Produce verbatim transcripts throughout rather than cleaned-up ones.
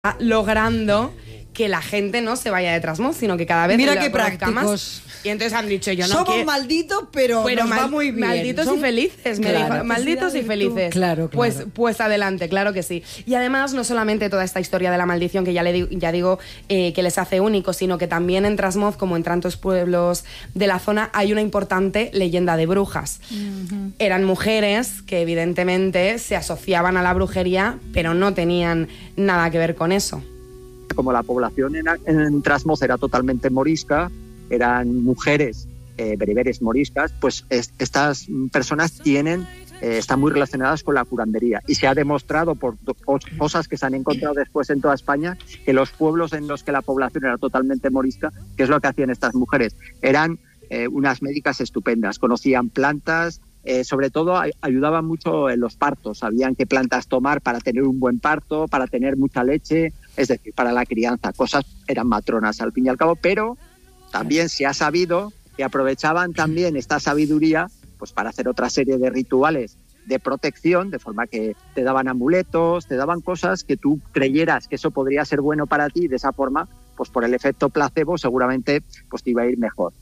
logrando que la gente no se vaya de Trasmoz, sino que cada vez mira la qué conozca prácticos más. Y entonces han dicho, yo no somos quiero... malditos, pero, pero nos mal, va muy bien. Malditos Son... y felices, me claro, dijo. Malditos y felices. Claro, claro. Pues, pues adelante, claro que sí. Y además, no solamente toda esta historia de la maldición, que ya, le digo, ya digo eh, que les hace únicos, sino que también en Trasmoz, como en tantos pueblos de la zona, hay una importante leyenda de brujas. Uh-huh. Eran mujeres que evidentemente se asociaban a la brujería, pero no tenían nada que ver con eso. Como la población en, en Trasmoz era totalmente morisca, eran mujeres eh, bereberes moriscas, pues es, estas personas tienen, eh, están muy relacionadas con la curandería. Y se ha demostrado por do, cosas que se han encontrado después en toda España, que los pueblos en los que la población era totalmente morisca, ¿qué es lo que hacían estas mujeres? Eran eh, unas médicas estupendas, conocían plantas, Eh, sobre todo ay- ayudaban mucho en los partos, sabían qué plantas tomar para tener un buen parto, para tener mucha leche, es decir, para la crianza, cosas, eran matronas al fin y al cabo, pero también se ha sabido que aprovechaban también esta sabiduría pues para hacer otra serie de rituales de protección, de forma que te daban amuletos, te daban cosas que tú creyeras que eso podría ser bueno para ti, y de esa forma, pues por el efecto placebo seguramente pues te iba a ir mejor.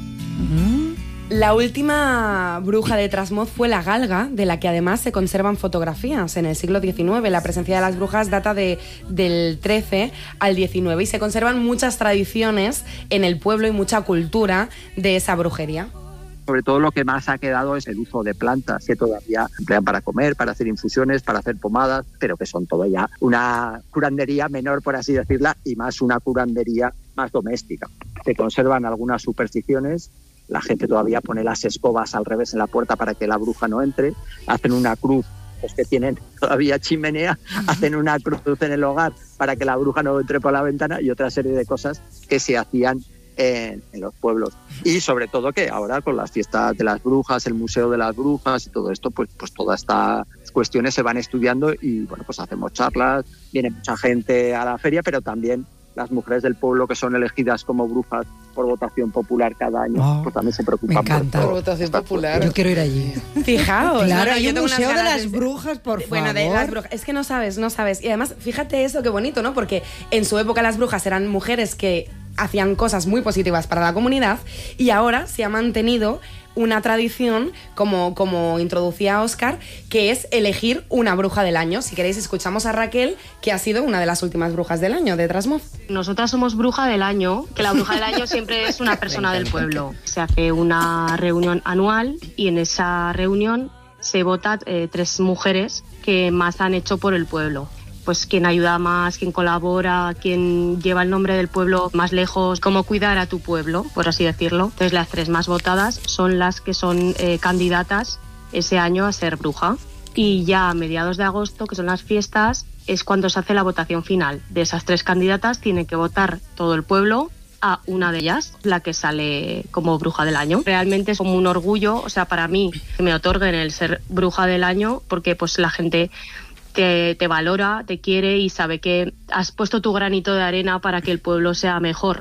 Mm. La última bruja de Trasmoz fue la Galga, de la que además se conservan fotografías en el siglo diecinueve. La presencia de las brujas data de, del trece al diecinueve y se conservan muchas tradiciones en el pueblo y mucha cultura de esa brujería. Sobre todo lo que más ha quedado es el uso de plantas que todavía emplean para comer, para hacer infusiones, para hacer pomadas, pero que son todo ya una curandería menor, por así decirla, y más una curandería más doméstica. Se conservan algunas supersticiones. La gente todavía pone las escobas al revés en la puerta para que la bruja no entre. Hacen una cruz, los que tienen todavía chimenea, hacen una cruz en el hogar para que la bruja no entre por la ventana, y otra serie de cosas que se hacían en, en los pueblos. Y sobre todo que ahora con las fiestas de las brujas, el museo de las brujas y todo esto, pues, pues todas estas cuestiones se van estudiando y bueno, pues hacemos charlas, viene mucha gente a la feria, pero también las mujeres del pueblo que son elegidas como brujas por votación popular cada año, oh, pues también se preocupan. Me encanta. Por, por votación popular. Yo quiero ir allí. Fijaos. Claro, no, hay un museo de las de... brujas, por bueno, favor. Bueno, de las brujas. Es que no sabes, no sabes. Y además, fíjate eso, qué bonito, ¿no? Porque en su época las brujas eran mujeres que hacían cosas muy positivas para la comunidad, y ahora se ha mantenido una tradición, como, como introducía Óscar, que es elegir una bruja del año. Si queréis, escuchamos a Raquel, que ha sido una de las últimas brujas del año de Trasmoz. Nosotras somos bruja del año, que la bruja del año siempre es una persona del pueblo. Se hace una reunión anual y en esa reunión se votan eh, tres mujeres que más han hecho por el pueblo. Pues quién ayuda más, quién colabora, quién lleva el nombre del pueblo más lejos, cómo cuidar a tu pueblo, por así decirlo. Entonces las tres más votadas son las que son eh, candidatas ese año a ser bruja. Y ya a mediados de agosto, que son las fiestas, es cuando se hace la votación final. De esas tres candidatas tiene que votar todo el pueblo a una de ellas, la que sale como bruja del año. Realmente es como un orgullo, o sea, para mí, que me otorguen el ser bruja del año, porque pues la gente Te, te valora, te quiere y sabe que has puesto tu granito de arena para que el pueblo sea mejor.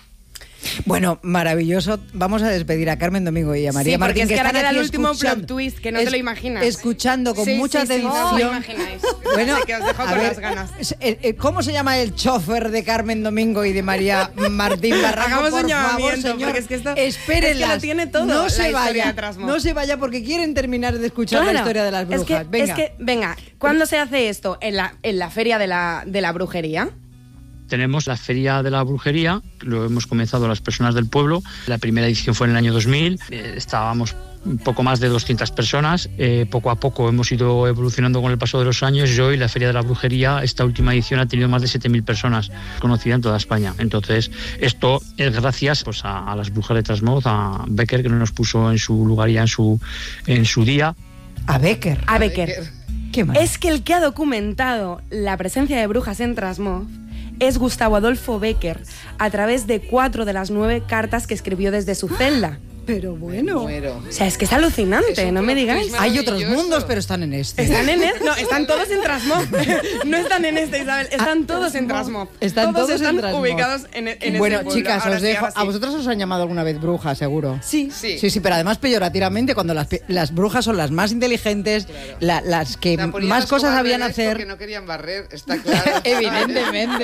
Bueno, maravilloso. Vamos a despedir a Carmen Domingo y a María sí, Martín, es que, que ahora están queda aquí el último escuchando, plot twist, que no es, te lo imaginas. Escuchando con sí, mucha sí, sí, atención. no te lo imagináis. Bueno, que os dejo a con ver, las ganas. ¿cómo se llama el chofer de Carmen Domingo y de María Martín Barranco? Hagamos por un favor, llamamiento, señor, porque es que esto espérenlas. es que lo tiene todo, no la se historia vaya, de Trasmoz. no se vaya porque quieren terminar de escuchar Claro, la historia de las brujas. Es que, venga. es que, venga, ¿cuándo se hace esto? En la, en la feria de la, de la brujería. Tenemos la Feria de la Brujería, lo hemos comenzado las personas del pueblo. La primera edición fue en el año dos mil, eh, estábamos un poco más de doscientas personas. Eh, poco a poco hemos ido evolucionando con el paso de los años y hoy la Feria de la Brujería, esta última edición, ha tenido más de siete mil personas conocidas en toda España. Entonces, esto es gracias pues, a, a las brujas de Trasmoz, a Becker, que nos puso en su lugar ya en su, en su día. A Becker. A Becker. Qué mal. Es que el que ha documentado la presencia de brujas en Trasmoz es Gustavo Adolfo Becker, a través de cuatro de las nueve cartas que escribió desde su celda. Pero bueno. O sea, es que es alucinante, no me digáis. Hay otros mundos, pero están en este. Están en este, no, están todos en Trasmoz. No están en este, Isabel, están todos en Trasmoz. Están todos, todos están en Trasmoz. ubicados en, en Bueno, ese chicas, ahora os sí, dejo. ahora sí. A vosotros os han llamado alguna vez brujas, seguro. Sí. Sí. Sí, sí, pero además peyorativamente, cuando las, las brujas son las más inteligentes, Claro. la, las que La ponían más a cosas escobar sabían bebés hacer. porque no querían barrer, está claro. Evidentemente.